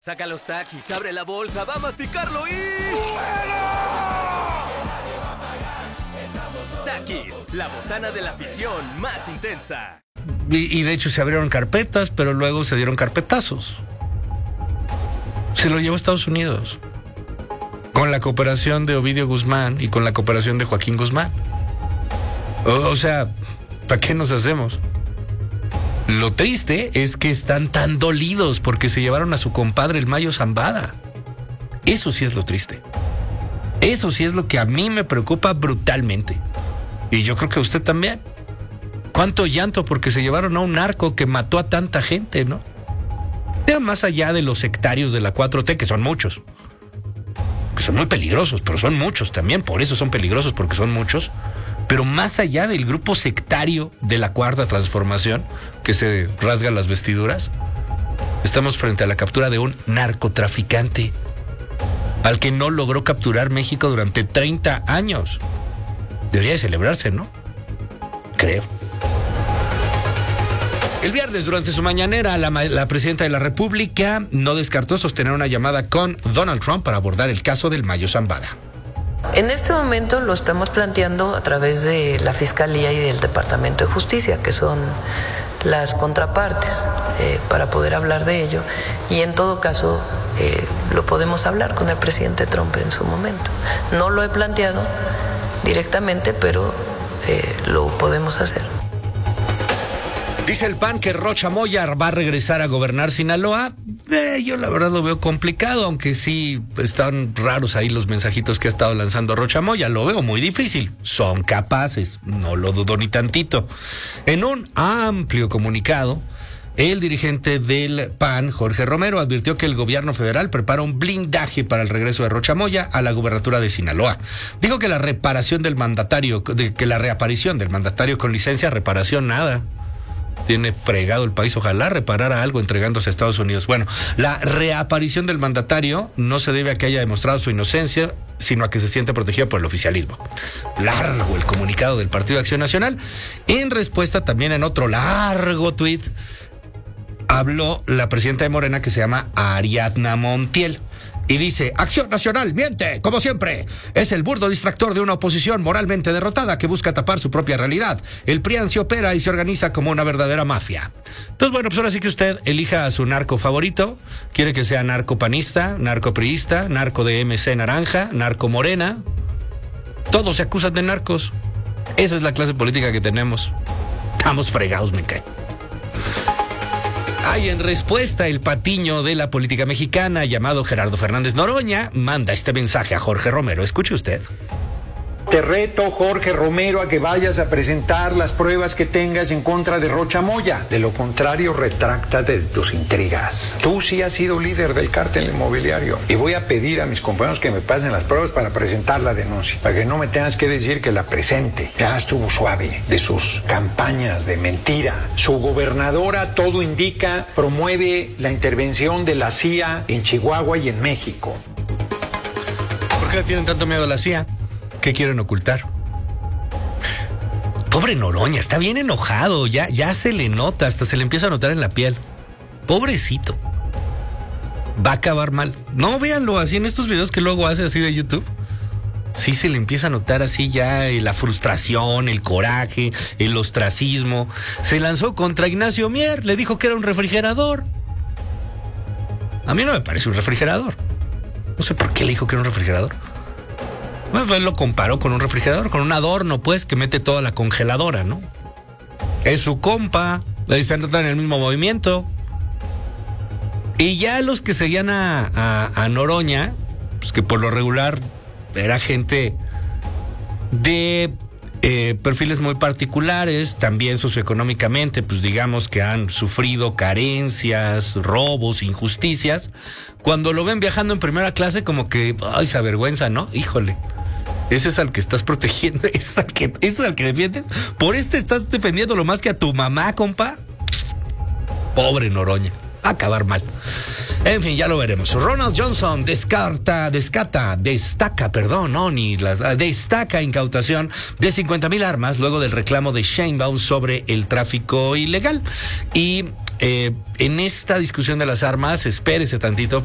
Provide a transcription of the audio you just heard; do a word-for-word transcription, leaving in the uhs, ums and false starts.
Saca los taquis, abre la bolsa, va a masticarlo y... Taquis, la botana de la afición más intensa. Y, y de hecho se abrieron carpetas, pero luego se dieron carpetazos. Se lo llevó a Estados Unidos. Con la cooperación de Ovidio Guzmán y con la cooperación de Joaquín Guzmán. O, o sea, ¿para qué nos hacemos? Lo triste es que están tan dolidos porque se llevaron a su compadre el Mayo Zambada. Eso sí es lo triste. Eso sí es lo que a mí me preocupa brutalmente. Y yo creo que a usted también. ¿Cuánto llanto porque se llevaron a un narco que mató a tanta gente, no? Ya más allá de los sectarios de la cuatro T, que son muchos. Que son muy peligrosos, pero son muchos también. Por eso son peligrosos, porque son muchos. Pero más allá del grupo sectario de la Cuarta Transformación, que se rasga las vestiduras, estamos frente a la captura de un narcotraficante al que no logró capturar México durante treinta años. Debería de celebrarse, ¿no? Creo. El viernes, durante su mañanera, la, la presidenta de la República no descartó sostener una llamada con Donald Trump para abordar el caso del Mayo Zambada. En este momento lo estamos planteando a través de la Fiscalía y del Departamento de Justicia, que son las contrapartes, eh, para poder hablar de ello. Y en todo caso, eh, lo podemos hablar con el presidente Trump en su momento. No lo he planteado directamente, pero eh, lo podemos hacer. Dice el P A N que Rocha Moya va a regresar a gobernar Sinaloa. Eh, yo la verdad lo veo complicado, aunque sí están raros ahí los mensajitos que ha estado lanzando Rocha Moya. Lo veo muy difícil. Son capaces, no lo dudo ni tantito. En un amplio comunicado, el dirigente del P A N, Jorge Romero, advirtió que el gobierno federal prepara un blindaje para el regreso de Rocha Moya a la gubernatura de Sinaloa. Dijo que la reparación del mandatario, de, que la reaparición del mandatario con licencia, reparación nada. Tiene fregado el país, ojalá reparara algo entregándose a Estados Unidos. Bueno, la reaparición del mandatario no se debe a que haya demostrado su inocencia, sino a que se siente protegido por el oficialismo. Largo el comunicado del Partido de Acción Nacional. En respuesta, también en otro largo tuit, habló la presidenta de Morena, que se llama Ariadna Montiel. Y dice: Acción Nacional miente, como siempre. Es el burdo distractor de una oposición moralmente derrotada que busca tapar su propia realidad. El P R I A N se opera y se organiza como una verdadera mafia. Entonces, bueno, pues ahora sí que usted elija a su narco favorito. Quiere que sea narco panista, narco priista, narco de M C naranja, narco morena. Todos se acusan de narcos. Esa es la clase política que tenemos. Estamos fregados, me cae. Ay, en respuesta, el patiño de la política mexicana, llamado Gerardo Fernández Noroña, manda este mensaje a Jorge Romero. Escuche usted. Te reto, Jorge Romero, a que vayas a presentar las pruebas que tengas en contra de Rocha Moya. De lo contrario, retráctate de tus intrigas. Tú sí has sido líder del cártel inmobiliario. Y voy a pedir a mis compañeros que me pasen las pruebas para presentar la denuncia. Para que no me tengas que decir que la presente. Ya estuvo suave de sus campañas de mentira. Su gobernadora, todo indica, promueve la intervención de la C I A en Chihuahua y en México. ¿Por qué le tienen tanto miedo a la C I A? ¿Qué quieren ocultar? Pobre Noroña, está bien enojado, ya, ya se le nota, hasta se le empieza a notar en la piel. Pobrecito. Va a acabar mal. No, véanlo así en estos videos que luego hace así de YouTube. Sí se le empieza a notar así ya la frustración, el coraje, el ostracismo. Se lanzó contra Ignacio Mier, le dijo que era un refrigerador. A mí no me parece un refrigerador. No sé por qué le dijo que era un refrigerador. Bueno, él lo comparó con un refrigerador, con un adorno, pues, que mete toda la congeladora, ¿no? Es su compa, ahí se nota en el mismo movimiento. Y ya los que seguían a, a, a Noroña, pues que por lo regular era gente de eh, perfiles muy particulares, también socioeconómicamente, pues digamos que han sufrido carencias, robos, injusticias. Cuando lo ven viajando en primera clase, como que, ay, se avergüenza, ¿no? Híjole. Ese es al que estás protegiendo, ese es al que, ese es al que defiendes. Por este estás defendiendo lo más que a tu mamá, compa. Pobre Noroña, a acabar mal. En fin, ya lo veremos. Ronald Johnson descarta, descata, destaca, perdón, no, ni la, destaca incautación de cincuenta mil armas luego del reclamo de Sheinbaum sobre el tráfico ilegal. Y eh, en esta discusión de las armas, espérese tantito,